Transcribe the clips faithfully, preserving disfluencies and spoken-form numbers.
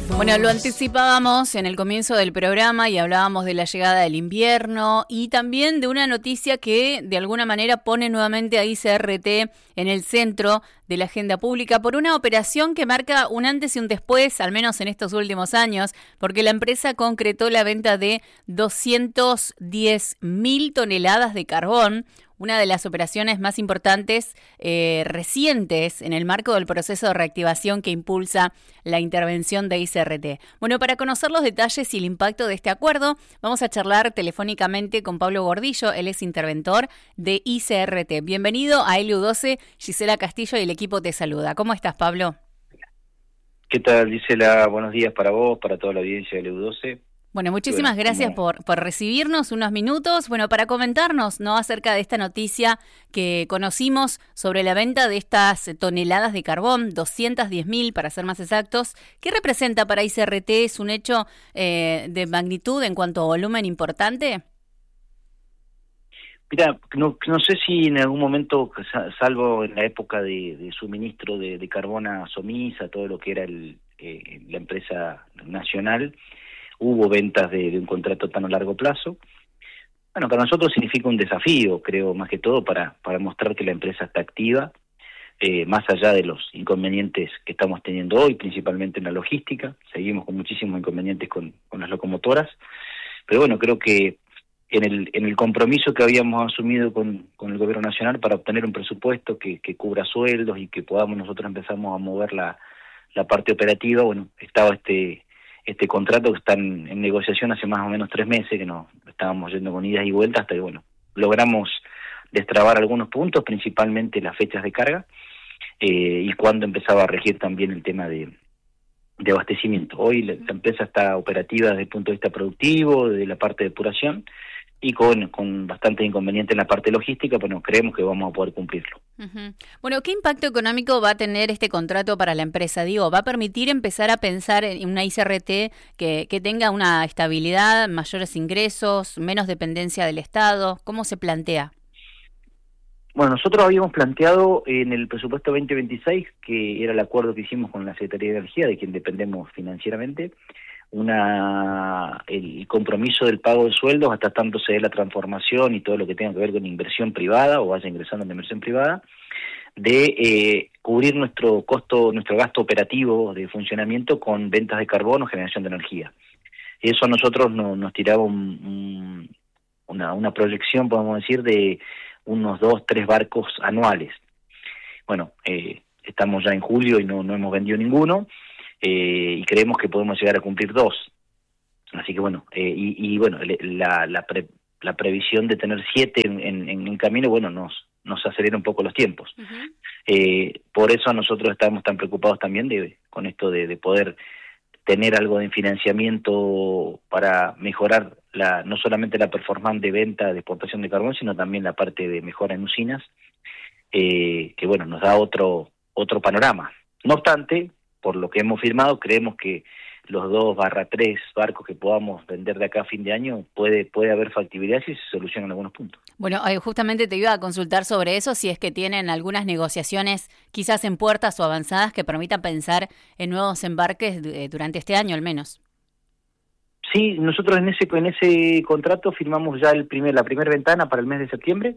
Bueno, lo anticipábamos en el comienzo del programa y hablábamos de la llegada del invierno y también de una noticia que de alguna manera pone nuevamente a I C R T en el centro de la agenda pública por una operación que marca un antes y un después, al menos en estos últimos años, porque la empresa concretó la venta de doscientas diez mil toneladas de carbón, una de las operaciones más importantes eh, recientes en el marco del proceso de reactivación que impulsa la intervención de I C R T. Bueno, para conocer los detalles y el impacto de este acuerdo, vamos a charlar telefónicamente con Pablo Gordillo, él es interventor de I C R T. Bienvenido a L U doce, Gisela Castillo y el equipo te saluda. ¿Cómo estás, Pablo? ¿Qué tal, Gisela? Buenos días para vos, para toda la audiencia de L U doce. Bueno, muchísimas bueno, gracias por, por recibirnos unos minutos, bueno, para comentarnos, ¿no?, acerca de esta noticia que conocimos sobre la venta de estas toneladas de carbón, doscientas diez mil para ser más exactos. ¿Qué representa para I C R T? ¿Es un hecho eh, de magnitud en cuanto a volumen importante? Mira, no, no sé si en algún momento, salvo en la época de, de suministro de, de carbón a Somisa, todo lo que era el, eh, la empresa nacional, hubo ventas de, de un contrato tan a largo plazo. Bueno, para nosotros significa un desafío, creo, más que todo para, para mostrar que la empresa está activa, eh, más allá de los inconvenientes que estamos teniendo hoy, principalmente en la logística. Seguimos con muchísimos inconvenientes con, con las locomotoras, pero bueno, creo que en el en el compromiso que habíamos asumido con, con el gobierno nacional para obtener un presupuesto que, que cubra sueldos y que podamos nosotros empezamos a mover la, la parte operativa, bueno, estaba este este contrato que está en, en negociación hace más o menos tres meses, que nos estábamos yendo con idas y vueltas, hasta que, bueno, logramos destrabar algunos puntos, principalmente las fechas de carga, eh, y cuando empezaba a regir también el tema de, de abastecimiento. Hoy la, la empresa está operativa desde el punto de vista productivo, de la parte de depuración, y con, con bastante inconveniente en la parte logística, pero creemos que vamos a poder cumplirlo. Uh-huh. Bueno, ¿qué impacto económico va a tener este contrato para la empresa? Digo, ¿va a permitir empezar a pensar en una I C R T que, que tenga una estabilidad, mayores ingresos, menos dependencia del Estado? ¿Cómo se plantea? Bueno, nosotros habíamos planteado en el presupuesto veinte veintiséis, que era el acuerdo que hicimos con la Secretaría de Energía, de quien dependemos financieramente, una el compromiso del pago de sueldos hasta tanto se dé la transformación y todo lo que tenga que ver con inversión privada o vaya ingresando en inversión privada, de eh, cubrir nuestro costo, nuestro gasto operativo de funcionamiento con ventas de carbono o generación de energía. Eso a nosotros no, nos tiraba un, un, una, una proyección, podemos decir, de unos dos, tres barcos anuales. Bueno, eh, estamos ya en julio y no, no hemos vendido ninguno. Eh, y creemos que podemos llegar a cumplir dos. Así que bueno, eh, y, y bueno, la, la, pre, la previsión de tener siete en, en, en camino, bueno, nos nos acelera un poco los tiempos. Uh-huh. Eh, por eso nosotros estamos tan preocupados también de con esto de, de poder tener algo de financiamiento para mejorar la no solamente la performance de venta, de exportación de carbón, sino también la parte de mejora en usinas, eh, que bueno, nos da otro otro panorama. No obstante, por lo que hemos firmado, creemos que los dos barra tres barcos que podamos vender de acá a fin de año puede puede haber factibilidad si se solucionan algunos puntos. Bueno, justamente te iba a consultar sobre eso, si es que tienen algunas negociaciones quizás en puertas o avanzadas que permitan pensar en nuevos embarques durante este año al menos. Sí, nosotros en ese en ese contrato firmamos ya el primer la primera ventana para el mes de septiembre,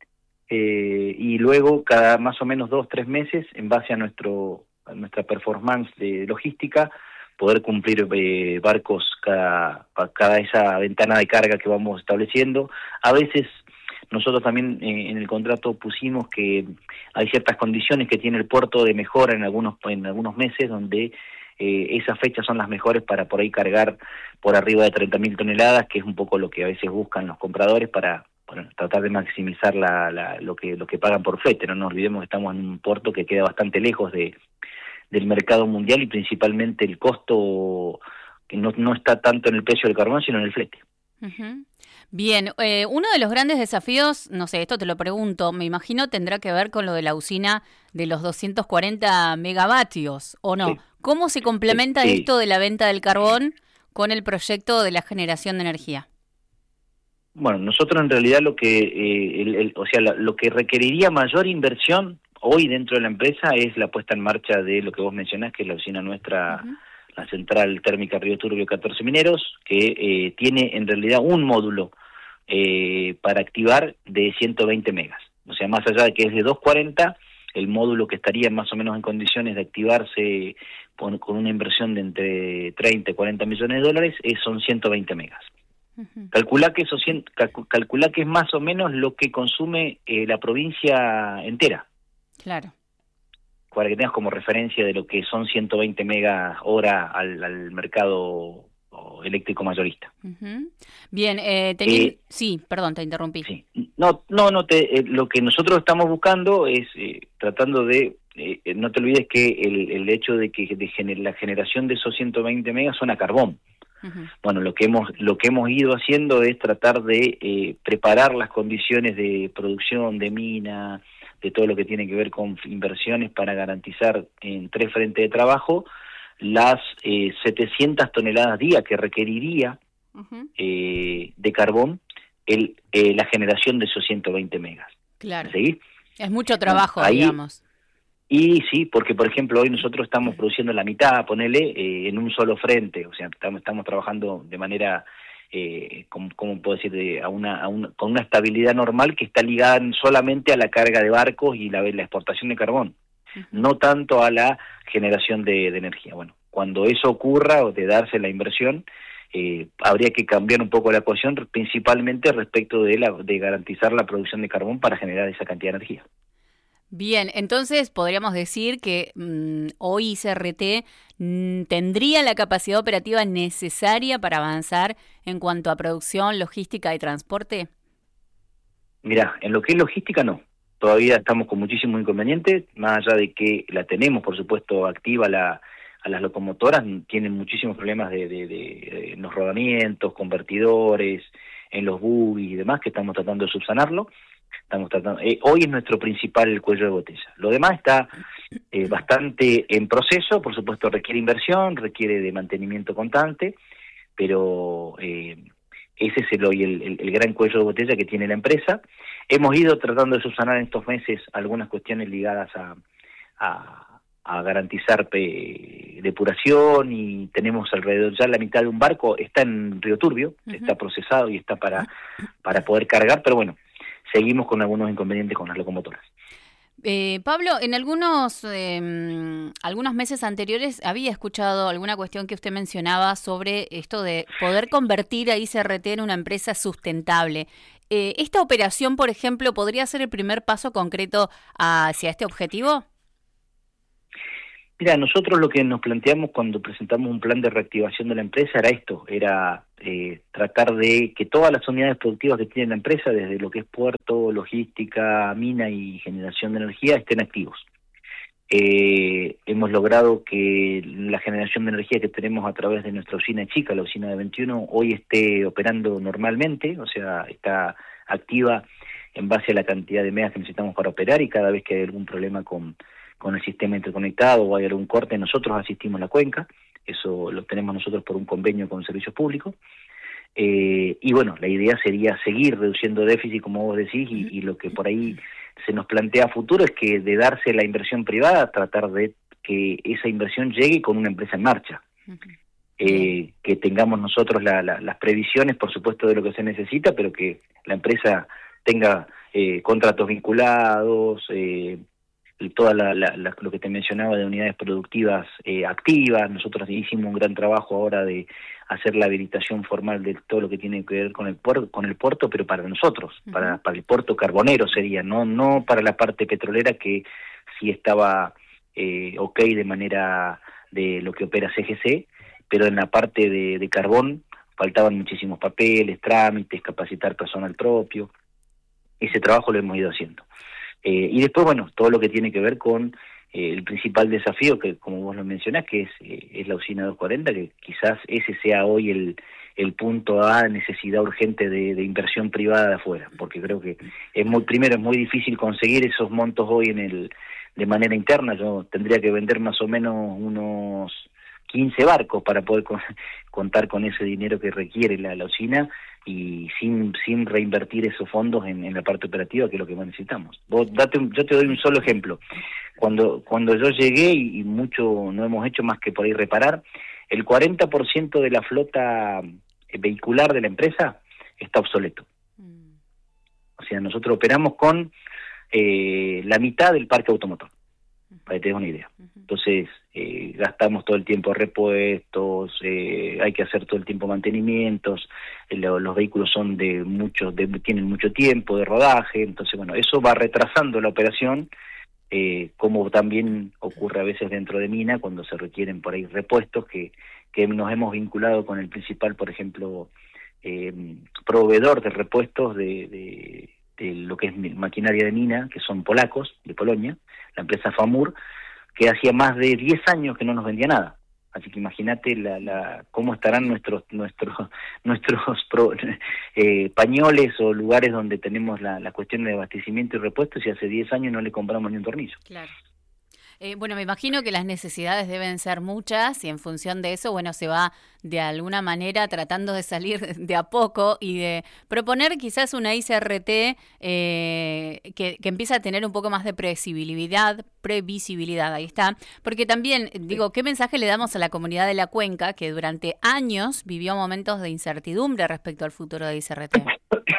eh, y luego cada más o menos dos, tres meses, en base a nuestro a nuestra performance de logística, poder cumplir eh, barcos cada, cada esa ventana de carga que vamos estableciendo. A veces nosotros también eh, en el contrato pusimos que hay ciertas condiciones que tiene el puerto de mejora en algunos en algunos meses, donde eh, esas fechas son las mejores para por ahí cargar por arriba de treinta mil toneladas, que es un poco lo que a veces buscan los compradores para, para tratar de maximizar la, la, lo que lo que pagan por flete. No nos olvidemos que estamos en un puerto que queda bastante lejos de del mercado mundial y principalmente el costo que no, no está tanto en el precio del carbón, sino en el flete. Uh-huh. Bien, eh, uno de los grandes desafíos, no sé, esto te lo pregunto, me imagino tendrá que ver con lo de la usina de los doscientos cuarenta megavatios, ¿o no? Sí. ¿Cómo se complementa sí. esto de la venta del carbón con el proyecto de la generación de energía? Bueno, nosotros en realidad lo que, eh, el, el, o sea, lo, lo que requeriría mayor inversión hoy dentro de la empresa es la puesta en marcha de lo que vos mencionás, que es la usina nuestra, uh-huh. la central térmica Río Turbio catorce Mineros, que eh, tiene en realidad un módulo eh, para activar de ciento veinte megas. O sea, más allá de que es de doscientos cuarenta, el módulo que estaría más o menos en condiciones de activarse con, con una inversión de entre treinta y cuarenta millones de dólares es, son ciento veinte megas. Uh-huh. Calcula que eso calcula que es más o menos lo que consume eh, la provincia entera. Claro. Para que tengas como referencia de lo que son ciento veinte megas hora al, al mercado eléctrico mayorista. Uh-huh. Bien, eh, tení... eh, sí, perdón, te interrumpí. Sí. No, no, no te, eh, lo que nosotros estamos buscando es eh, tratando de, eh, no te olvides que el, el hecho de que de gener, la generación de esos ciento veinte megas son a carbón. Uh-huh. Bueno, lo que hemos lo que hemos ido haciendo es tratar de eh, preparar las condiciones de producción, de mina, de todo lo que tiene que ver con inversiones para garantizar en tres frentes de trabajo las eh, setecientas toneladas día que requeriría uh-huh. eh, de carbón el, eh, la generación de esos ciento veinte megas. Claro. ¿Sí? Es mucho trabajo, Ahí, digamos. Y sí, porque por ejemplo hoy nosotros estamos produciendo la mitad, ponele, eh, en un solo frente, o sea, estamos, estamos trabajando de manera, eh, como, como puedo decir, de, a una, a una, con una estabilidad normal que está ligada solamente a la carga de barcos y la, la exportación de carbón, uh-huh. no tanto a la generación de, de energía. Bueno, cuando eso ocurra o de darse la inversión, eh, habría que cambiar un poco la ecuación, principalmente respecto de, la, de garantizar la producción de carbón para generar esa cantidad de energía. Bien, entonces podríamos decir que mmm, hoy I C R T mmm, tendría la capacidad operativa necesaria para avanzar en cuanto a producción, logística y transporte. Mirá, en lo que es logística no, todavía estamos con muchísimos inconvenientes, más allá de que la tenemos, por supuesto, activa la, a las locomotoras, tienen muchísimos problemas de, de, de, de en los rodamientos, convertidores, en los buggy y demás, que estamos tratando de subsanarlo. Estamos tratando, eh, hoy es nuestro principal cuello de botella. Lo demás está eh, bastante en proceso, por supuesto requiere inversión, requiere de mantenimiento constante, pero eh, ese es el hoy el, el, el gran cuello de botella que tiene la empresa. Hemos ido tratando de subsanar en estos meses algunas cuestiones ligadas a, a, a garantizar pe, depuración, y tenemos alrededor ya la mitad de un barco, está en Río Turbio, uh-huh. está procesado y está para, para poder cargar, pero bueno, seguimos con algunos inconvenientes con las locomotoras. Eh, Pablo, en algunos eh, algunos meses anteriores había escuchado alguna cuestión que usted mencionaba sobre esto de poder convertir a I C R T en una empresa sustentable. Eh, ¿Esta operación, por ejemplo, podría ser el primer paso concreto hacia este objetivo? Mira, nosotros lo que nos planteamos cuando presentamos un plan de reactivación de la empresa era esto, era eh, tratar de que todas las unidades productivas que tiene la empresa, desde lo que es puerto, logística, mina y generación de energía, estén activos. Eh, hemos logrado que la generación de energía que tenemos a través de nuestra usina chica, la usina de veintiuno, hoy esté operando normalmente, o sea, está activa en base a la cantidad de megas que necesitamos para operar, y cada vez que hay algún problema con con el sistema interconectado o hay algún corte, nosotros asistimos a la cuenca, eso lo tenemos nosotros por un convenio con servicios públicos, eh, y bueno, la idea sería seguir reduciendo déficit, como vos decís, y, y lo que por ahí se nos plantea a futuro es que de darse la inversión privada, tratar de que esa inversión llegue con una empresa en marcha, uh-huh. eh, que tengamos nosotros la, la, las previsiones, por supuesto, de lo que se necesita, pero que la empresa tenga eh, contratos vinculados, eh, y toda la, la, la, lo que te mencionaba de unidades productivas eh, activas. Nosotros hicimos un gran trabajo ahora de hacer la habilitación formal de todo lo que tiene que ver con el puerto, con el puerto, pero para nosotros, uh-huh. para, para el puerto carbonero sería, no no para la parte petrolera, que sí estaba eh, ok de manera de lo que opera C G C, pero en la parte de, de carbón faltaban muchísimos papeles, trámites, capacitar personal propio. Ese trabajo lo hemos ido haciendo. Eh, y después, bueno, todo lo que tiene que ver con eh, el principal desafío, que como vos lo mencionás, que es, eh, es la usina doscientos cuarenta, que quizás ese sea hoy el, el punto A, necesidad urgente de, de inversión privada de afuera, porque creo que es muy, primero es muy difícil conseguir esos montos hoy en el de manera interna. Yo tendría que vender más o menos unos quince barcos para poder con, contar con ese dinero que requiere la, la usina, y sin sin reinvertir esos fondos en, en la parte operativa, que es lo que más necesitamos. Vos date, yo te doy un solo ejemplo. Cuando cuando yo llegué, y, y mucho no hemos hecho más que por ahí reparar, el cuarenta por ciento de la flota vehicular de la empresa está obsoleto. Mm. O sea, nosotros operamos con eh, la mitad del parque automotor, uh-huh. para que te des una idea. Uh-huh. Entonces, eh, gastamos todo el tiempo repuestos, eh, hay que hacer todo el tiempo mantenimientos, eh, lo, los vehículos son de mucho, de, tienen mucho tiempo de rodaje, entonces, bueno, eso va retrasando la operación, eh, como también ocurre a veces dentro de Mina, cuando se requieren por ahí repuestos, que, que nos hemos vinculado con el principal, por ejemplo, eh, proveedor de repuestos de, de, de lo que es maquinaria de Mina, que son polacos, de Polonia, la empresa Famur, que hacía más de diez años que no nos vendía nada. Así que imagínate la, la, cómo estarán nuestros nuestros nuestros pro, eh, pañoles o lugares donde tenemos la, la cuestión de abastecimiento y repuestos si hace diez años no le compramos ni un tornillo. Claro. Eh, bueno, me imagino que las necesidades deben ser muchas y en función de eso, bueno, se va de alguna manera tratando de salir de a poco y de proponer quizás una I C R T eh, que, que empiece a tener un poco más de previsibilidad, previsibilidad, ahí está, porque también, digo, ¿qué mensaje le damos a la comunidad de la cuenca que durante años vivió momentos de incertidumbre respecto al futuro de I C R T?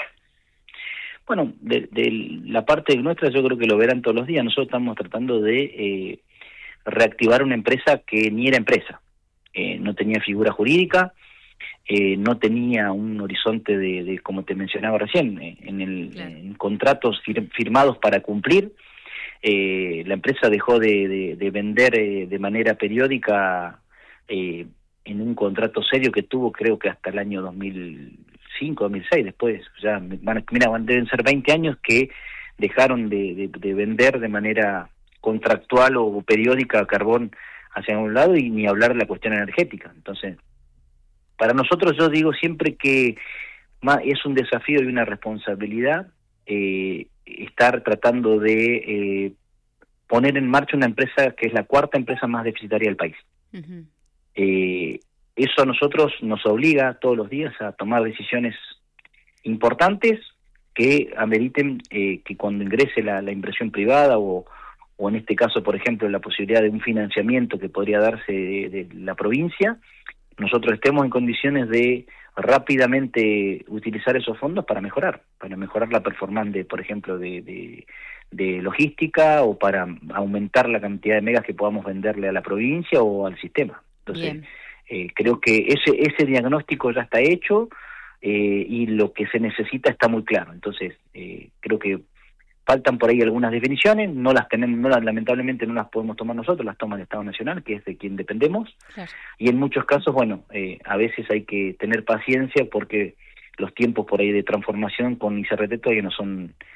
Bueno, de, de la parte nuestra yo creo que lo verán todos los días. Nosotros estamos tratando de eh, reactivar una empresa que ni era empresa. Eh, no tenía figura jurídica, eh, no tenía un horizonte de, de como te mencionaba recién, eh, en, el, claro. en contratos fir, firmados para cumplir. Eh, la empresa dejó de, de, de vender eh, de manera periódica eh, en un contrato serio que tuvo creo que hasta el año dos mil cinco, dos mil seis, después ya, van, mira, deben ser veinte años que dejaron de, de, de vender de manera contractual o periódica carbón hacia un lado y ni hablar de la cuestión energética. Entonces, para nosotros yo digo siempre que es un desafío y una responsabilidad eh, estar tratando de eh, poner en marcha una empresa que es la cuarta empresa más deficitaria del país. Uh-huh. Eh, Eso a nosotros nos obliga todos los días a tomar decisiones importantes que ameriten eh, que cuando ingrese la, la inversión privada o, o en este caso, por ejemplo, la posibilidad de un financiamiento que podría darse de, de la provincia, nosotros estemos en condiciones de rápidamente utilizar esos fondos para mejorar, para mejorar la performance, de, por ejemplo, de, de, de logística o para aumentar la cantidad de megas que podamos venderle a la provincia o al sistema. Entonces, Bien. Eh, creo que ese ese diagnóstico ya está hecho eh, y lo que se necesita está muy claro. Entonces, eh, creo que faltan por ahí algunas definiciones, no las tenemos, no las, lamentablemente no las podemos tomar nosotros, las toma el Estado Nacional, que es de quien dependemos, claro. Y en muchos casos, bueno, eh, a veces hay que tener paciencia porque los tiempos por ahí de transformación con I C R T todavía no son